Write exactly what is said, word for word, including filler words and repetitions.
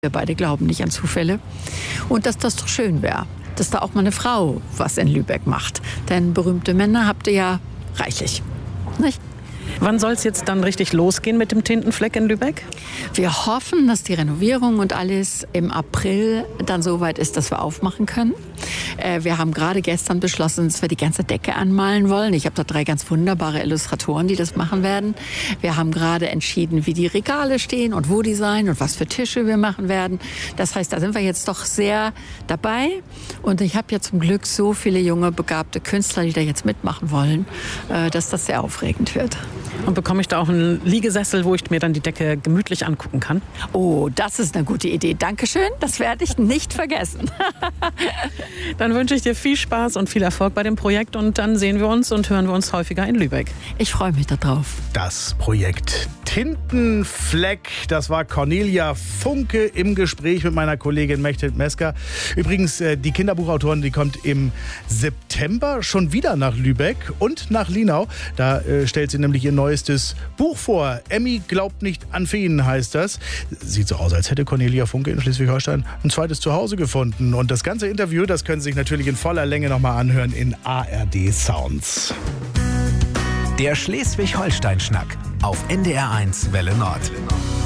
Wir beide glauben nicht an Zufälle. Und dass das doch schön wäre, dass da auch mal eine Frau was in Lübeck macht. Denn berühmte Männer habt ihr ja reichlich, nicht? Wann soll es jetzt dann richtig losgehen mit dem Tintenfleck in Lübeck? Wir hoffen, dass die Renovierung und alles im April dann so weit ist, dass wir aufmachen können. Äh, wir haben gerade gestern beschlossen, dass wir die ganze Decke anmalen wollen. Ich habe da drei ganz wunderbare Illustratoren, die das machen werden. Wir haben gerade entschieden, wie die Regale stehen und wo die sein und was für Tische wir machen werden. Das heißt, da sind wir jetzt doch sehr dabei. Und ich habe ja zum Glück so viele junge, begabte Künstler, die da jetzt mitmachen wollen, äh, dass das sehr aufregend wird. Und bekomme ich da auch einen Liegesessel, wo ich mir dann die Decke gemütlich angucken kann? Oh, das ist eine gute Idee. Dankeschön, das werde ich nicht vergessen. Dann wünsche ich dir viel Spaß und viel Erfolg bei dem Projekt und dann sehen wir uns und hören wir uns häufiger in Lübeck. Ich freue mich darauf. Das Projekt Tintenfleck, das war Cornelia Funke im Gespräch mit meiner Kollegin Mechthild Mesker. Übrigens, die Kinderbuchautorin, die kommt im September schon wieder nach Lübeck und nach Linau. Da äh, stellt sie nämlich ihr neuestes Buch vor. Emmy glaubt nicht an Feen, heißt das. Sieht so aus, als hätte Cornelia Funke in Schleswig-Holstein ein zweites Zuhause gefunden. Und das ganze Interview, das können Sie sich natürlich in voller Länge nochmal anhören in A R D Sounds. Der Schleswig-Holstein-Schnack auf N D R eins Welle Nord.